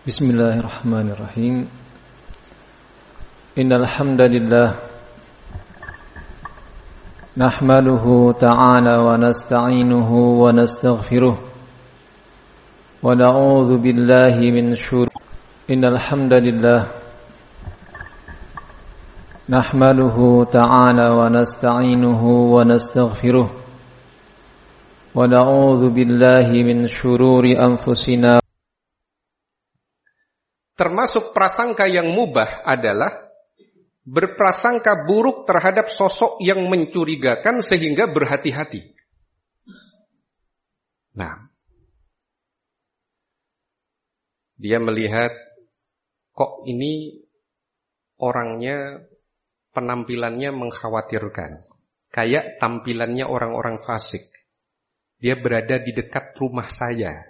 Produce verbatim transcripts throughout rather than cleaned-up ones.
Bismillahirrahmanirrahim. Innal hamdalillah nahmaduhu ta'ala wa nasta'inuhu wa nastaghfiruh wa na'udzu billahi min syururi. Innal hamdalillah nahmaduhu ta'ala wa nasta'inuhu wa nastaghfiruh wa na'udzu billahi min syururi anfusina. Termasuk prasangka yang mubah adalah berprasangka buruk terhadap sosok yang mencurigakan sehingga berhati-hati. Nah, dia melihat kok ini orangnya penampilannya mengkhawatirkan, kayak tampilannya orang-orang fasik. Dia berada di dekat rumah saya.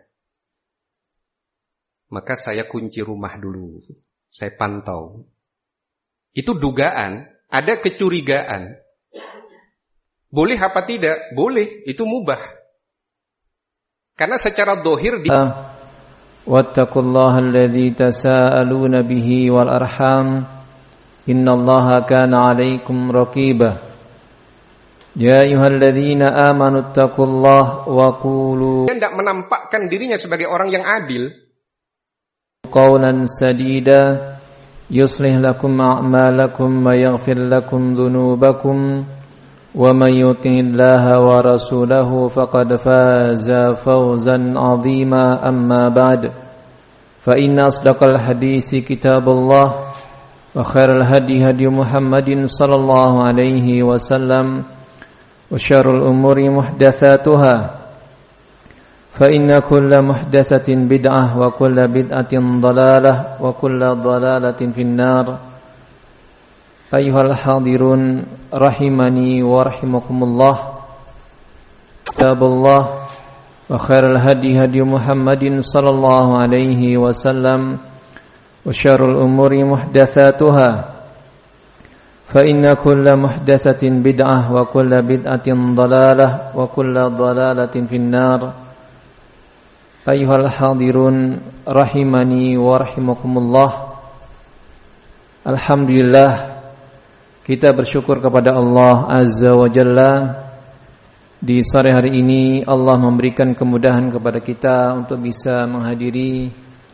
Maka saya kunci rumah dulu, saya pantau. Itu dugaan, ada kecurigaan. Boleh apa tidak? Boleh, itu mubah. Karena secara zahir di wattaqullaha alladzi tasaaluna bihi wal arham innallaha kana 'alaikum raqiba. Ya ayyuhalladzina amanu taqullaha wa qulu. Dia tidak menampakkan dirinya sebagai orang yang adil. قولا سديدا يصلح لكم أعمالكم ويغفر لكم ذنوبكم ومن يطع الله ورسوله فقد فاز فوزا عظيما أما بعد فإن أصدق الحديث كتاب الله وخير الهدي هدي محمد صلى الله عليه وسلم وشر الأمور محدثاتها فإن كل محدثة بدعة وكل بدعة ضلالة وكل ضلالة في النار. أيها الحاضرون رحمني ورحمكم الله. كتاب الله وخير الهدي هدي محمد صلى الله عليه وسلم وشر الأمور محدثاتها فإن كل محدثة بدعة وكل بدعة ضلالة وكل ضلالة في النار. Ayyuhal hadirun rahimani wa rahimakumullah. Alhamdulillah, kita bersyukur kepada Allah Azza wa Jalla. Di sore hari ini Allah memberikan kemudahan kepada kita untuk bisa menghadiri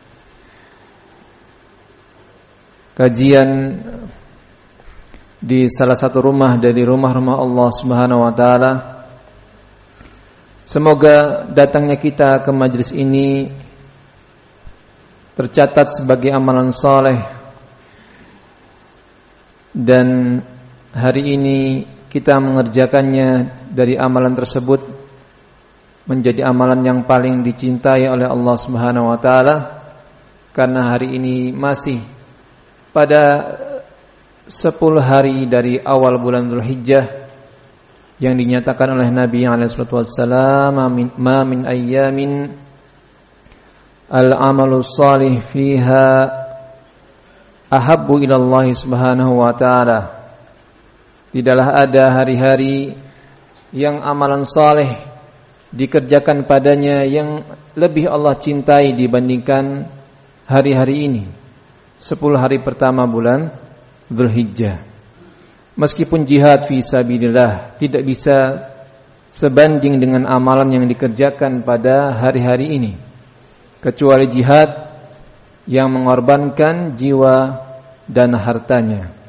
kajian di salah satu rumah dari rumah-rumah Allah Subhanahu wa taala. Semoga datangnya kita ke majelis ini tercatat sebagai amalan saleh, dan hari ini kita mengerjakannya dari amalan tersebut menjadi amalan yang paling dicintai oleh Allah Subhanahu wa taala, karena hari ini masih pada sepuluh hari dari awal bulan Dzulhijjah yang dinyatakan oleh Nabi alaihi salatu wassalam, ma min ayyamin al-amalu salih fiha ahabbu ila Allah Subhanahu wa taala. Tidaklah ada hari-hari yang amalan saleh dikerjakan padanya yang lebih Allah cintai dibandingkan hari-hari ini, sepuluh hari pertama bulan Dzulhijjah. Meskipun jihad fi sabilillah tidak bisa sebanding dengan amalan yang dikerjakan pada hari-hari ini, kecuali jihad yang mengorbankan jiwa dan hartanya.